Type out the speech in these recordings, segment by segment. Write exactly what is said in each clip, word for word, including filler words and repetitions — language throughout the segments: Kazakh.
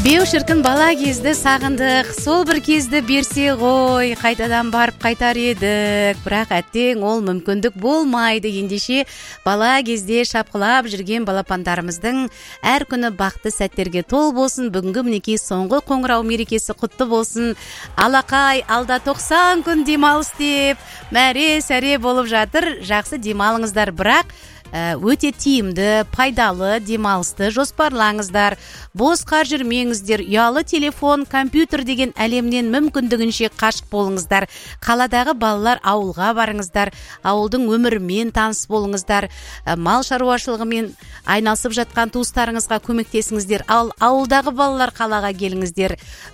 беу шіркін бала кезді сағындық, сол бір кезді берсе ғой, қайтадан барып қайтар едік, бірақ әттең ол мүмкіндік болмайды. Ендеше бала кезде шапқылап жүрген балапандарымыздың әр күні бақытты сәттерге тол болсын. Бүгінгі мінекей соңғы қоңырау мерекесі құтты болсын. Алақай, алда тоқсан күн демалыс деп мәре сәре болып жатыр. Жақсы демалыңыздар, бірақ өте тиімді, пайдалы демалысты жоспарлаңыздар. Босқа жүрмеңіздер. Ұялы телефон, компьютер деген әлемнен мүмкіндігінше қашық болыңыздар. Қаладағы балалар ауылға барыңыздар. Ауылдың өмірімен таныс болыңыздар. Мал шаруашылығымен айналысып жатқан туыстарыңызға көмектесіңіздер. Ал ауылдағы балалар қалаға келіңіздер.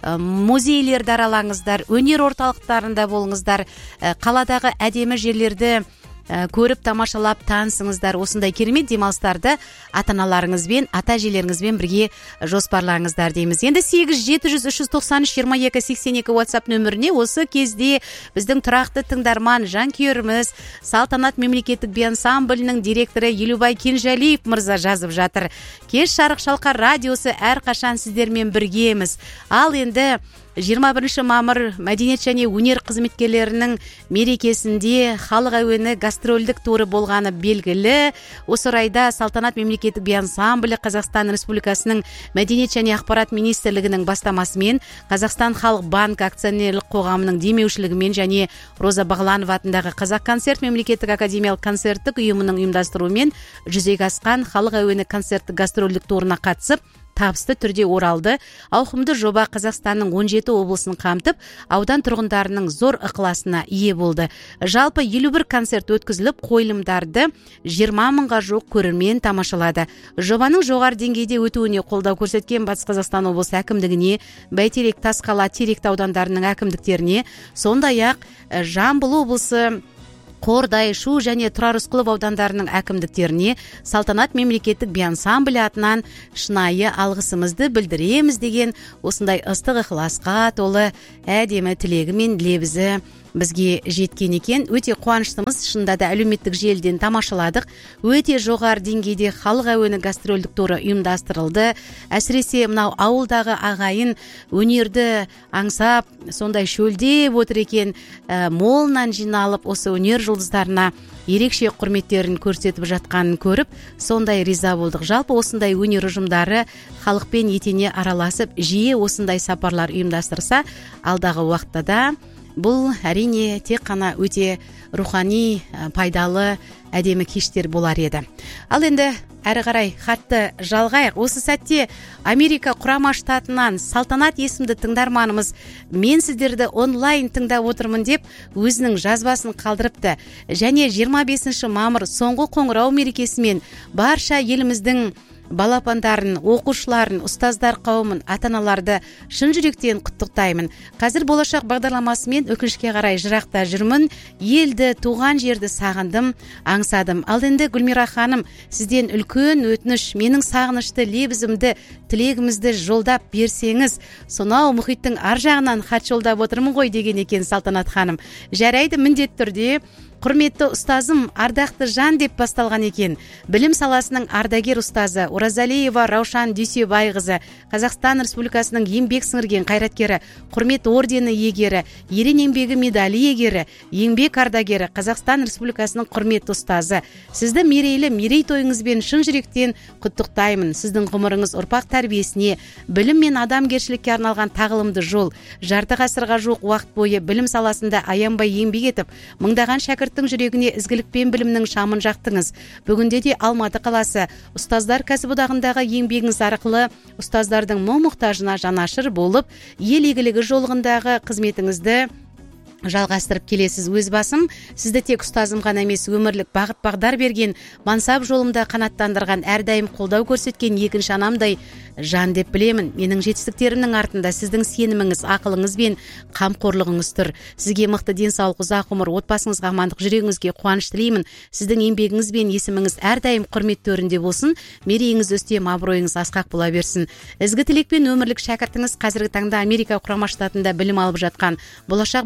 Музейлерді аралаңыздар. Өнер орталықтарында болыңыздар. Қаладағы әдемі жерлерді көріп тамашалап танысыңыздар. Осындай керемет демалыстарды ата-аналарыңызбен, ата-әжелеріңізбен бірге жоспарлаңыздар дейміз. Енді сегіз жеті жүз үш жүз тоқсан үш жиырма екі сексен екі WhatsApp нөміріне осы кезде біздің тұрақты тыңдарман жанкүйеріміз Салтанат мемлекеттік би ансамблінің директоры Елубай Кенжалиев мырза жазып жатыр. Кеш жарық шалқар радиосы әрқашан сіздермен біргеміз. Ал енді жиырма бірінші мамыр мәдениет және өнер қызметкерлерінің мерекесінде халық әуені гастрольдік туры болғаны белгілі. Осы орайда Салтанат мемлекеттік би ансамблі Қазақстан Республикасының мәдениет және ақпарат министрлігінің бастамасымен, Қазақстан халық банк акционерлік қоғамының демеушілігімен және Роза Бағланова атындағы Қазақконцерт мемлекеттік академиялық концерттік ұйымының ұйымдастыруымен жүзеге асқан халық әуені концерттік гастрольдік турына қатысып табысты түрде оралды. Ауқымды жоба Қазақстанның он жеті облысын қамтып, аудан тұрғындарының зор ықыласына ие болды. Жалпы елу бір концерт өткізіліп, қойылымдарды жиырма мыңға жуық көрермен тамашалады. Жобаның жоғары деңгейде өтуіне қолдау көрсеткен Батыс Қазақстан облысы әкімдігіне, Бәйтерек, Тасқала, Теректі аудандарының әкімдіктеріне, сондай-ақ Жамбыл облысы Қордай, Шу және Тұрар Рысқұлов аудандарының әкімдіктеріне Салтанат мемлекеттік би ансамблі атынан шынайы алғысымызды білдіреміз деген осындай ыстық ықыласқа толы әдемі тілегі мен лебізі бізге жеткен екен. Өте қуаныштымыз. Шынында да әлеуметтік желіден тамашаладық. Өте жоғары деңгейде халық әуені гастрольдік туры ұйымдастырылды. Әсіресе мынау ауылдағы ағайын өнерді аңсап, сондай шөлдеп отыр екен, ә, молынан жиналып осы өнер жұлдыздарына ерекше құрметтерін көрсетіп жатқанын көріп, сондай риза болдық. Жалпы осындай өнер ұжымдары халықпен етене араласып, жиі осындай сапарлар ұйымдастырса, алдағы уақытта да бұл әрине тек қана өте рухани, пайдалы, әдемі кештер болар еді. Ал енді әрі қарай хатты жалғайық. Осы сәтте Америка құрама штатынан Салтанат есімді тыңдарманымыз мен сіздерді онлайн тыңдап отырмын деп өзінің жазбасын қалдырыпты. Және жиырма бесінші мамыр соңғы қоңырау мерекесімен барша еліміздің балапандарын, оқушыларын, ұстаздар қауымын, ата-аналарды шын жүректен құттықтаймын. Қазір болашақ бағдарламасымен өкінішке қарай жырақта жүрмін. Елді, туған жерді сағындым, аңсадым. Ал енді Гүлмира ханым, сізден үлкен өтініш, менің сағынышты лебізімді, тілегімізді жолдап берсеңіз, сонау мұхиттың ар жағынан хат жолдап отырмын ғой деген екен Салтанат ханым. Жарайды, міндетті түрде. Құрметті ұстазым, ардақты жан деп басталған екен. Білім саласының ардагер ұстазы Оразалиева Раушан Дүйсебайқызы, Қазақстан Республикасының еңбек сіңірген қайраткері, құрмет ордені иегері, ерен еңбегі медалі иегері, еңбек ардагері, Қазақстан Республикасының құрметті ұстазы. Сізді мерейлі мерейтойыңызбен шын жүректен құттықтаймын. Сіздің ғұмырыңыз ұрпақ тәрбиесіне, білім мен адамгершілікке арналған тағылымды жол. Жарты ғасырға жуық уақыт бойы білім саласында аянбай еңбек етіп, мыңдаған шәкірт жүрегіне ізгілік пен білімнің шамын жақтыңыз. Бүгінде де Алматы қаласы ұстаздар кәсіподағындағы еңбегіңіз арқылы ұстаздардың мұң-мұқтажына жанашыр болып, ел игілігі жолығындағы қызметіңізді жалғастырып келесіз. Өз басым, сізді тек ұстазым ғана емес, өмірлік бағыт бағдар берген, мансап жолымда қанаттандырған, әрдайым қолдау көрсеткен екінші анамдай жан деп білемін. Менің жетістіктерімнің артында сіздің сеніміңіз, ақылыңыз бен қамқорлығыңыз тұр. Сізге мықты денсаулық, ұзақ ғұмыр, отбасыңызға амандық, жүрегіңізге қуаныш тілеймін. Сіздің еңбегіңіз бен есіміңіз әрдайым құрмет төрінде болсын. Мерейіңіз өстем, абыройыңыз асқақ бола берсін. Ізгі тілекпен өмірлік шәкіртіңіз қазіргі таңда Америка құрама штатында білім алып жатқан, болашақ бағдарламасы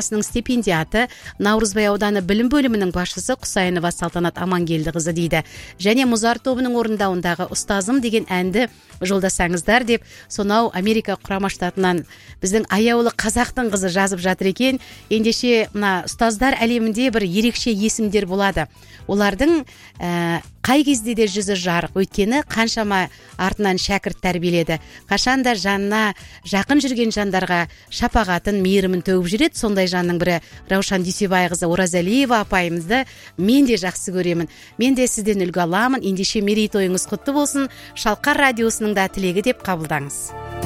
басқармасының стипендиаты, Наурызбай ауданы білім бөлімінің басшысы Құсайынова Салтанат Амангелдіқызы дейді. Және Мұзар тобының орындауындағы ұстазым деген әнді жолдасаңыздар деп, сонау Америка құрама штатынан біздің аяулы қазақтың қызы жазып жатыр екен. Ендеше мына ұстаздар әлемінде бір ерекше есімдер болады. Олардың ә, қай кезде де жүзі жарық, өйткені қаншама артынан шәкірт тәрбиеледі. Қашанда жанына жақын жүрген жандарға шапағатын, мейірімін төгіп жүреді. Сондай жанның бірі Раушан Дүйсебайқызы Оразалиева апайымызды мен де жақсы көремін. Мен де сізден үлгі аламын. Ендеше мерейтойыңыз құтты болсын. Шалқар радиосының да тілегі деп қабылдаңыз.